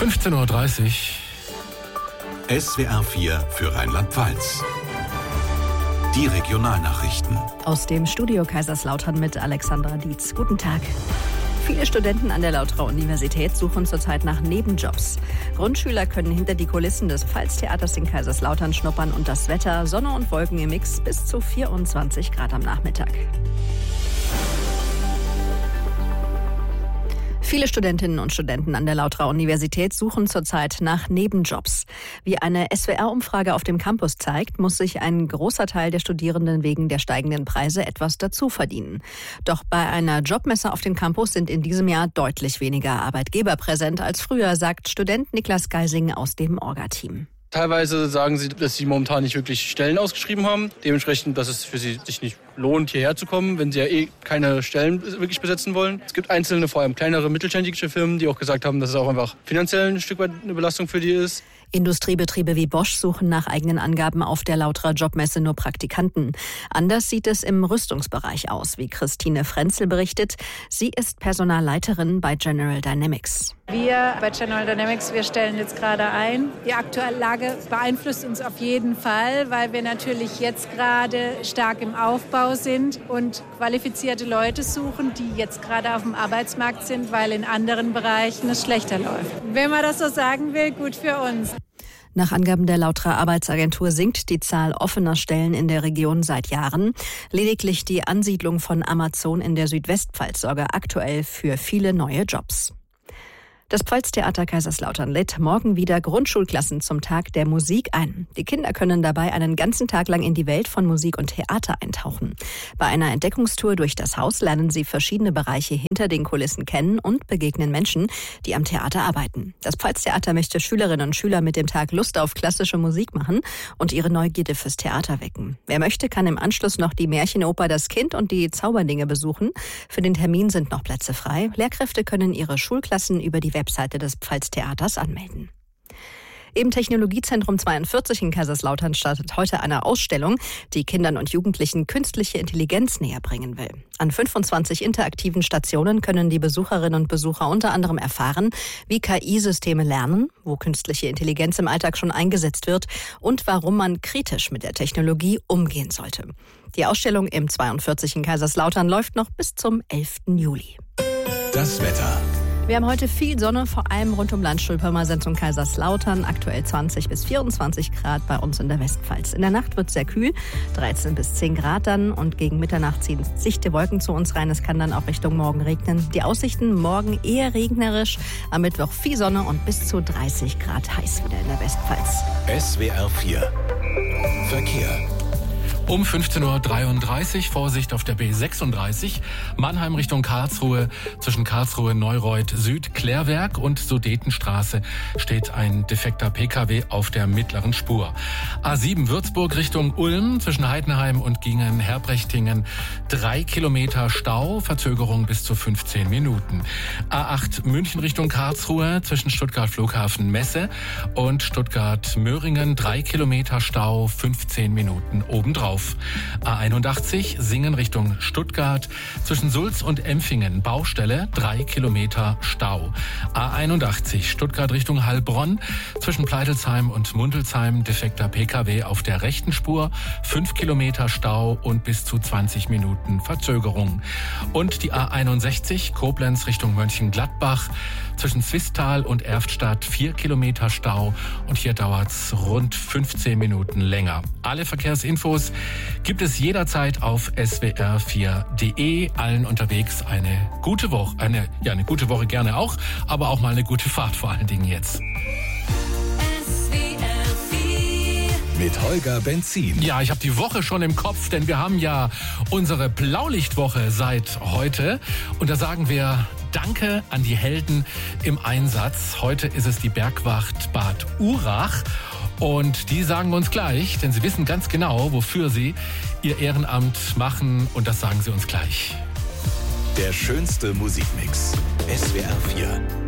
15:30 Uhr. SWR 4 für Rheinland-Pfalz. Die Regionalnachrichten. Aus dem Studio Kaiserslautern mit Alexandra Dietz. Guten Tag. Viele Studenten an der Lauterer Universität suchen zurzeit nach Nebenjobs. Grundschüler können hinter die Kulissen des Pfalztheaters in Kaiserslautern schnuppern und das Wetter, Sonne und Wolken im Mix bis zu 24 Grad am Nachmittag. Viele Studentinnen und Studenten an der Lauterer Universität suchen zurzeit nach Nebenjobs. Wie eine SWR-Umfrage auf dem Campus zeigt, muss sich ein großer Teil der Studierenden wegen der steigenden Preise etwas dazu verdienen. Doch bei einer Jobmesse auf dem Campus sind in diesem Jahr deutlich weniger Arbeitgeber präsent als früher, sagt Student Niklas Geising aus dem Orga-Team. Teilweise sagen sie, dass sie momentan nicht wirklich Stellen ausgeschrieben haben. Dementsprechend, dass es für sie sich nicht lohnt, hierher zu kommen, wenn sie ja keine Stellen wirklich besetzen wollen. Es gibt einzelne, vor allem kleinere mittelständische Firmen, die auch gesagt haben, dass es auch einfach finanziell ein Stück weit eine Belastung für die ist. Industriebetriebe wie Bosch suchen nach eigenen Angaben auf der Lauterer Jobmesse nur Praktikanten. Anders sieht es im Rüstungsbereich aus, wie Christine Frenzel berichtet. Sie ist Personalleiterin bei General Dynamics. Wir bei General Dynamics, wir stellen jetzt gerade ein. Die aktuelle Lage beeinflusst uns auf jeden Fall, weil wir natürlich jetzt gerade stark im Aufbau sind und qualifizierte Leute suchen, die jetzt gerade auf dem Arbeitsmarkt sind, weil in anderen Bereichen es schlechter läuft. Wenn man das so sagen will, gut für uns. Nach Angaben der Lauterer Arbeitsagentur sinkt die Zahl offener Stellen in der Region seit Jahren. Lediglich die Ansiedlung von Amazon in der Südwestpfalz sorge aktuell für viele neue Jobs. Das Pfalztheater Kaiserslautern lädt morgen wieder Grundschulklassen zum Tag der Musik ein. Die Kinder können dabei einen ganzen Tag lang in die Welt von Musik und Theater eintauchen. Bei einer Entdeckungstour durch das Haus lernen sie verschiedene Bereiche hinter den Kulissen kennen und begegnen Menschen, die am Theater arbeiten. Das Pfalztheater möchte Schülerinnen und Schüler mit dem Tag Lust auf klassische Musik machen und ihre Neugierde fürs Theater wecken. Wer möchte, kann im Anschluss noch die Märchenoper Das Kind und die Zauberdinge besuchen. Für den Termin sind noch Plätze frei. Lehrkräfte können ihre Schulklassen über die Webseite des Pfalztheaters anmelden. Im Technologiezentrum 42 in Kaiserslautern startet heute eine Ausstellung, die Kindern und Jugendlichen künstliche Intelligenz näher bringen will. An 25 interaktiven Stationen können die Besucherinnen und Besucher unter anderem erfahren, wie KI-Systeme lernen, wo künstliche Intelligenz im Alltag schon eingesetzt wird und warum man kritisch mit der Technologie umgehen sollte. Die Ausstellung im 42 in Kaiserslautern läuft noch bis zum 11. Juli. Das Wetter. Wir haben heute viel Sonne, vor allem rund um Landstuhl-Pirmasens und Kaiserslautern. Aktuell 20 bis 24 Grad bei uns in der Westpfalz. In der Nacht wird es sehr kühl, 13 bis 10 Grad dann. Und gegen Mitternacht ziehen dichte Wolken zu uns rein. Es kann dann auch Richtung Morgen regnen. Die Aussichten morgen eher regnerisch. Am Mittwoch viel Sonne und bis zu 30 Grad heiß wieder in der Westpfalz. SWR 4 Verkehr. Um 15:33 Uhr, Vorsicht auf der B36, Mannheim Richtung Karlsruhe, zwischen Karlsruhe, Neureuth, Süd, Klärwerk und Sudetenstraße steht ein defekter Pkw auf der mittleren Spur. A7 Würzburg Richtung Ulm, zwischen Heidenheim und Gingen-Herbrechtingen 3 Kilometer Stau, Verzögerung bis zu 15 Minuten. A8 München Richtung Karlsruhe, zwischen Stuttgart Flughafen Messe und Stuttgart Möhringen 3 Kilometer Stau, 15 Minuten obendrauf. A81 Singen Richtung Stuttgart, zwischen Sulz und Empfingen Baustelle, 3 Kilometer Stau. A81 Stuttgart Richtung Heilbronn, zwischen Pleitelsheim und Mundelsheim defekter Pkw auf der rechten Spur, 5 Kilometer Stau und bis zu 20 Minuten Verzögerung. Und die A61 Koblenz Richtung Mönchengladbach, zwischen Zwistal und Erftstadt 4 Kilometer Stau und hier dauert's rund 15 Minuten länger. Alle Verkehrsinfos gibt es jederzeit auf swr4.de. Allen unterwegs eine gute Woche. Eine gute Woche gerne auch, aber auch mal eine gute Fahrt vor allen Dingen jetzt. Mit Holger Benzin. Ja, ich habe die Woche schon im Kopf, denn wir haben ja unsere Blaulichtwoche seit heute. Und da sagen wir Danke an die Helden im Einsatz. Heute ist es die Bergwacht Bad Urach. Und die sagen uns gleich, denn sie wissen ganz genau, wofür sie ihr Ehrenamt machen. Und das sagen sie uns gleich. Der schönste Musikmix. SWR 4.